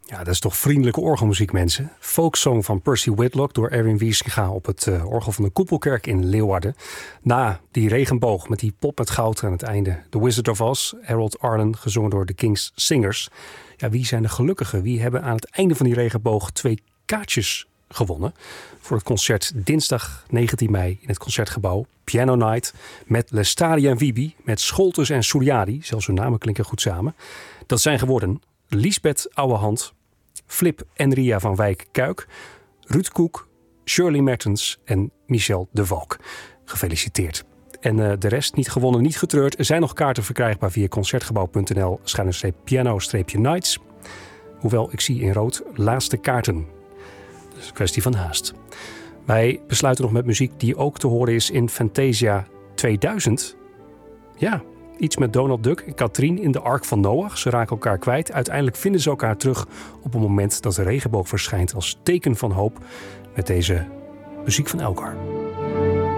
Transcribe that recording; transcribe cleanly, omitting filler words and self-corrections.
Ja, dat is toch vriendelijke orgelmuziek, mensen. Folksong van Percy Whitlock door Erwin Wiersing op het orgel van de Koepelkerk in Leeuwarden. Na die regenboog met die pop met goud aan het einde. The Wizard of Oz, Harold Arlen, gezongen door de King's Singers. Ja, wie zijn de gelukkigen? Wie hebben aan het einde van die regenboog 2 kaartjes gewonnen voor het concert dinsdag 19 mei in het Concertgebouw. Piano Night met Lestari en Wiebe, met Scholtes en Souriadi. Zelfs hun namen klinken goed samen. Dat zijn geworden Liesbeth Ouwehand, Flip en Ria van Wijk-Kuik, Ruud Koek, Shirley Mertens en Michel de Valk. Gefeliciteerd. En de rest, niet gewonnen, niet getreurd. Er zijn nog kaarten verkrijgbaar via concertgebouw.nl/piano-nights. Hoewel, ik zie in rood laatste kaarten. Dat is een kwestie van haast. Wij besluiten nog met muziek die ook te horen is in Fantasia 2000. Ja, iets met Donald Duck en Katrien in de Ark van Noach. Ze raken elkaar kwijt. Uiteindelijk vinden ze elkaar terug op het moment dat de regenboog verschijnt als teken van hoop met deze muziek van Elgar.